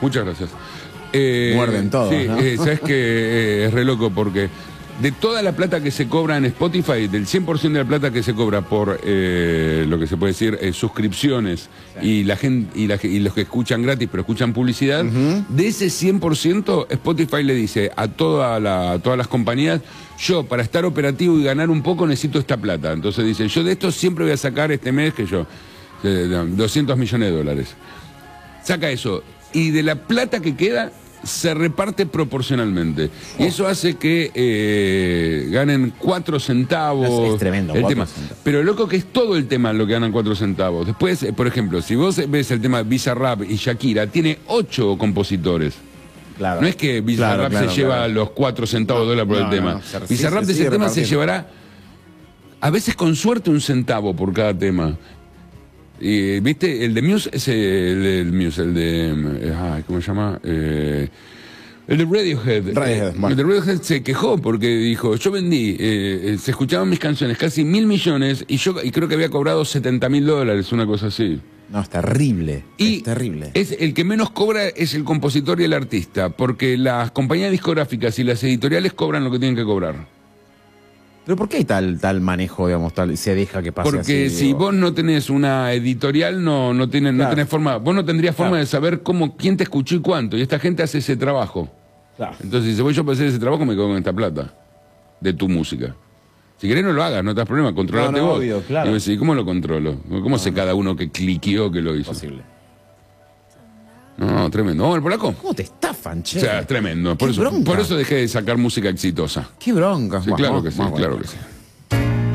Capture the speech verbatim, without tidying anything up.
Muchas gracias. Eh, Muerden todos, sí, ¿no? eh, sabes que eh, es re loco porque de toda la plata que se cobra en Spotify, del cien por ciento de la plata que se cobra por eh, lo que se puede decir eh, suscripciones sí. y la gente y, la, y los que escuchan gratis pero escuchan publicidad, uh-huh. de ese cien por ciento Spotify le dice a, toda la, a todas las compañías: yo para estar operativo y ganar un poco necesito esta plata. Entonces dice: yo de esto siempre voy a sacar este mes que yo eh, doscientos millones de dólares. Saca eso y de la plata que queda se reparte proporcionalmente. Oh. Y eso hace que eh, ganen cuatro centavos. Es, es tremendo. El tema. Pero loco que es todo el tema lo que ganan cuatro centavos. Después, por ejemplo, si vos ves el tema Bizarrap y Shakira, tiene ocho compositores. Claro. No es que Bizarrap claro, claro, se lleva claro. los cuatro centavos de dólar por no, el no, tema. No, no, Bizarrap de ese tema se llevará, a veces con suerte, un centavo por cada tema. Y, ¿viste? El de Muse es el, el Muse, el de... Ay, ¿cómo se llama? Eh, el de Radiohead. Radiohead eh, bueno. El de Radiohead se quejó porque dijo: yo vendí, eh, se escuchaban mis canciones casi mil millones y yo y creo que había cobrado setenta mil dólares, una cosa así. No, es terrible. Y es terrible. Es, el que menos cobra es el compositor y el artista, porque las compañías discográficas y las editoriales cobran lo que tienen que cobrar. ¿Pero por qué hay tal, tal manejo, digamos, tal, se deja que pase Porque así? si Digo... vos no tenés una editorial, no, no, tenés, claro. no tenés forma, vos no tendrías forma claro. de saber cómo, quién te escuchó y cuánto, y esta gente hace ese trabajo. Claro. Entonces, si voy yo para hacer ese trabajo, me quedo con esta plata de tu música. Si querés no lo hagas, no te das problema, controlate no, no, vos. Obvio, claro. Y vos decís: ¿cómo lo controlo? ¿Cómo no, sé no. cada uno que cliqueó que lo hizo? Posible. No, tremendo. ¿Vamos al polaco? ¿Cómo te estafan, che? O sea, tremendo. Por eso, por eso dejé de sacar música exitosa. Qué bronca. Sí, claro que sí, claro que sí.